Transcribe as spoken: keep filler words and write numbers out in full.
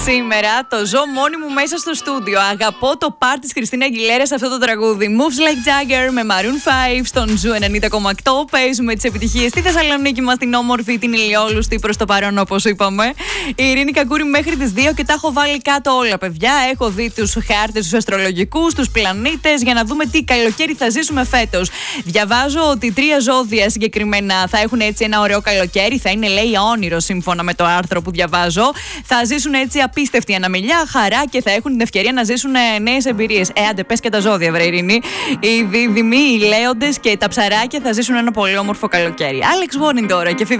Σήμερα το ζω μόνη μου μέσα στο στούντιο. Αγαπώ το πάρτι της Χριστίνα Αγγιλέρα σε αυτό το τραγούδι. Moves Like Jagger με Maroon φάιβ στον Ζου ενενήντα κόμμα οκτώ. Παίζουμε τις επιτυχίες στη Θεσσαλονίκη μας, την όμορφη, την ηλιόλουστη προς το παρόν, όπως είπαμε. Η Ειρήνη Κακούρη μέχρι τις δύο και τα έχω βάλει κάτω όλα, παιδιά. Έχω δει τους χάρτες, τους αστρολογικούς, τους πλανήτες για να δούμε τι καλοκαίρι θα ζήσουμε φέτος. Διαβάζω ότι τρία ζώδια συγκεκριμένα θα έχουν έτσι ένα ωραίο καλοκαίρι. Θα είναι, λέει, όνειρο σύμφωνα με το άρθρο που διαβάζω. Θα ζήσουν έτσι απίστευτη αναμιλιά, χαρά και θα έχουν την ευκαιρία να ζήσουν νέες εμπειρίες. Ε, άντε, πες και τα ζώδια, βρε Ειρήνη. Οι δίδυμοι, οι λέοντες και τα ψαράκια θα ζήσουν ένα πολύ όμορφο καλοκαίρι. Alex Warning τώρα και